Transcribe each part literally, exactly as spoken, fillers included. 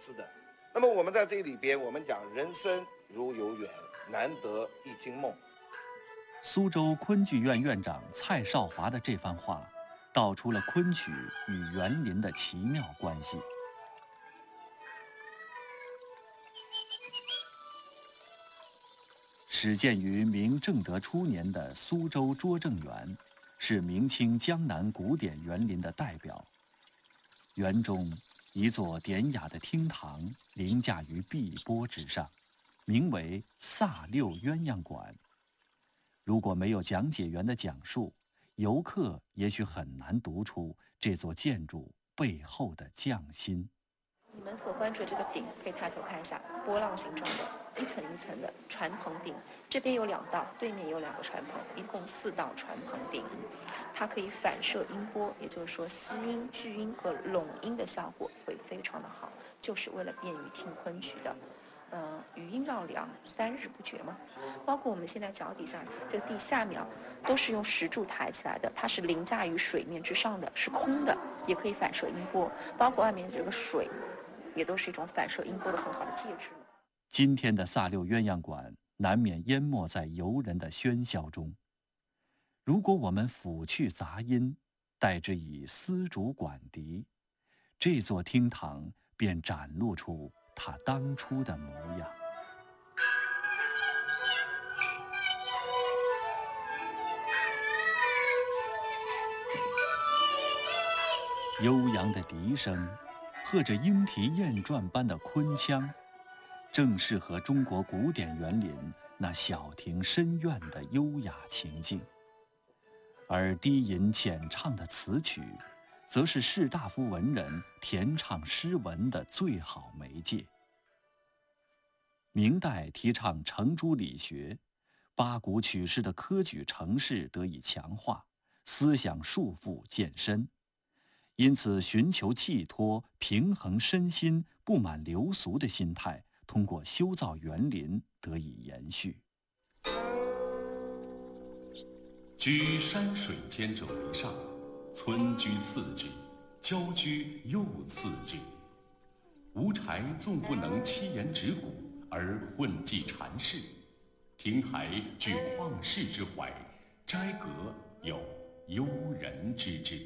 次的。那么我们在这里边，我们讲人生如有远，难得一惊梦。 苏州昆剧院院长蔡少华的这番话，道出了昆曲与园林的奇妙关系。始建于明正德初年的苏州拙政园，是明清江南古典园林的代表。园中一座典雅的厅堂凌驾于碧波之上，名为萨六鸳鸯馆。如果没有讲解员的讲述，游客也许很难读出这座建筑背后的匠心。 你们所关注的这个顶，可以抬头看一下，波浪形状的，一层一层的船棚顶，这边有两道，对面有两个船棚，一共四道船棚顶。它可以反射音波，也就是说吸音、聚音和拢音的效果会非常的好，就是为了便于听昆曲的。呃，余音绕梁，三日不绝嘛。包括我们现在脚底下这个地下面，都是用石柱抬起来的，它是凌驾于水面之上的，是空的，也可以反射音波。包括外面的这个水，也都是一种反射音波的很好的介质。 今天的萨六鸳鸯馆难免淹没在游人的喧嚣中。如果我们抚去杂音，代之以丝竹管笛，这座厅堂便展露出它当初的模样。悠扬的笛声，和着莺啼燕转般的昆腔，正适合中国古典园林那小庭深院的优雅情境。而低吟浅唱的词曲，则是士大夫文人填唱诗文的最好媒介。明代提倡程朱理学，八股取士的科举程式得以强化，思想束缚渐深，因此寻求寄托、平衡身心、不满流俗的心态，通过修造园林得以延续。 居山水间者为上，村居次之，郊居又次之。吴柴纵不能七言指古，而混迹禅室；亭台具旷世之怀，斋阁有幽人之志。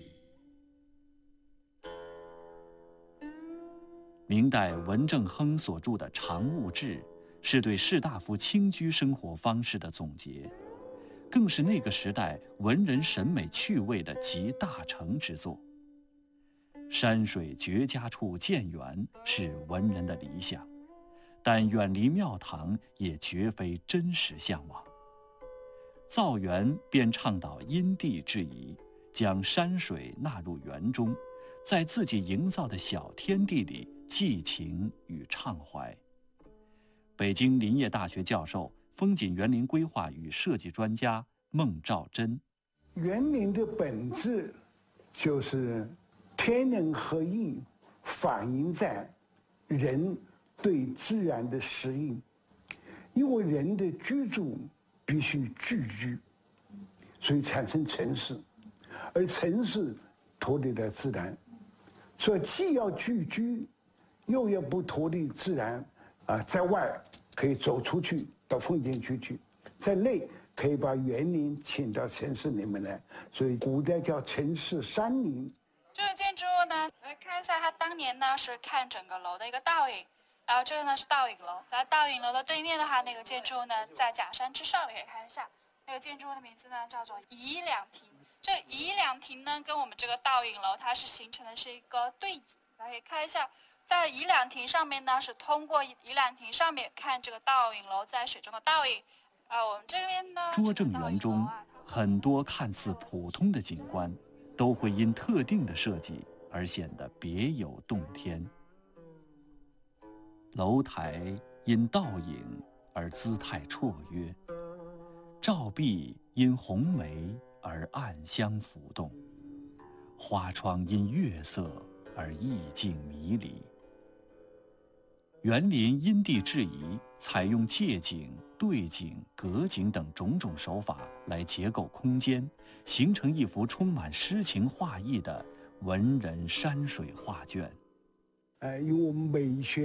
明代文正亨所著的《常务志》，是对士大夫清居生活方式的总结，更是那个时代文人审美趣味的集大成之作。山水绝佳处建园是文人的理想，但远离庙堂也绝非真实向往。造园便倡导因地制宜，将山水纳入园中，在自己营造的小天地里寄情与畅怀。北京林业大学教授、风景园林规划与设计专家孟兆珍： 园林的本质就是天人合一，反映在人对自然的适应。因为人的居住必须聚居，所以产生城市，而城市脱离了自然，所以既要聚居，又要不脱离自然。啊，在外可以走出去到风景区去，在内可以把园林请到城市里面来，所以古代叫城市山林。 这个建筑物呢，来看一下，它当年呢是看整个楼的一个倒影，然后这个呢是倒影楼，在倒影楼的对面的话，那个建筑物呢在假山之上，可以看一下，那个建筑物的名字呢叫做颐两亭。这颐两亭呢跟我们这个倒影楼它是形成的是一个对景，大家可以看一下。在颐两亭上面呢，是通过颐两亭上面看这个倒影楼在水中的倒影。啊，我们这边呢， 拙政园中很多看似普通的景观，都会因特定的设计而显得别有洞天。楼台因倒影而姿态绰约，照壁因红梅而暗香浮动，花窗因月色而意境迷离。园林因地制宜，采用借景、对景、隔景等种种手法来结构空间，形成一幅充满诗情画意的文人山水画卷。 呃，用美学